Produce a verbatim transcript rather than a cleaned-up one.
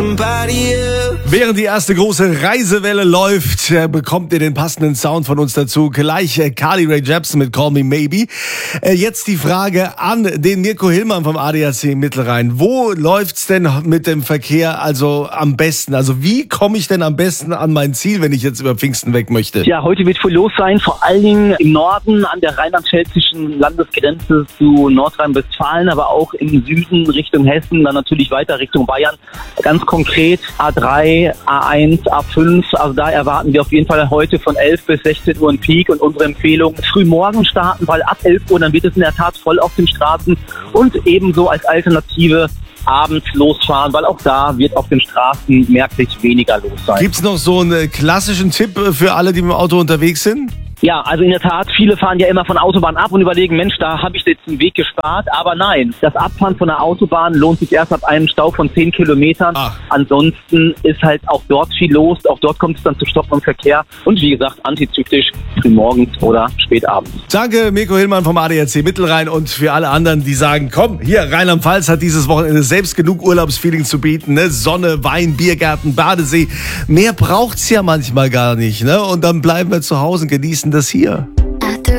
Während die erste große Reisewelle läuft, äh, bekommt ihr den passenden Sound von uns dazu. Gleich äh, Carly Rae Jepsen mit Call Me Maybe. Äh, jetzt die Frage an den Mirko Hillmann vom A D A C Mittelrhein. Wo läuft's denn mit dem Verkehr also am besten? Also wie komme ich denn am besten an mein Ziel, wenn ich jetzt über Pfingsten weg möchte? Ja, heute wird viel los sein, vor allen Dingen im Norden an der rheinland-pfälzischen Landesgrenze zu Nordrhein-Westfalen, aber auch im Süden Richtung Hessen, dann natürlich weiter Richtung Bayern. Ganz konkret A drei, A eins, A fünf, also da erwarten wir auf jeden Fall heute von elf bis sechzehn Uhr ein Peak und unsere Empfehlung früh morgen starten, weil ab elf Uhr dann wird es in der Tat voll auf den Straßen und ebenso als Alternative abends losfahren, weil auch da wird auf den Straßen merklich weniger los sein. Gibt's noch so einen klassischen Tipp für alle, die mit dem Auto unterwegs sind? Ja, also in der Tat, viele fahren ja immer von der Autobahn ab und überlegen, Mensch, da habe ich jetzt einen Weg gespart. Aber nein, das Abfahren von der Autobahn lohnt sich erst ab einem Stau von zehn Kilometern. Ach. Ansonsten ist halt auch dort viel los. Auch dort kommt es dann zu Stoppen im Verkehr. Und wie gesagt, antizyklisch morgens oder spät abends. Danke, Mirko Hillmann vom A D A C Mittelrhein und für alle anderen, die sagen, komm, hier, Rheinland-Pfalz hat dieses Wochenende selbst genug Urlaubsfeeling zu bieten, ne? Sonne, Wein, Biergärten, Badesee. Mehr braucht's ja manchmal gar nicht, ne? Und dann bleiben wir zu Hause und genießen das hier.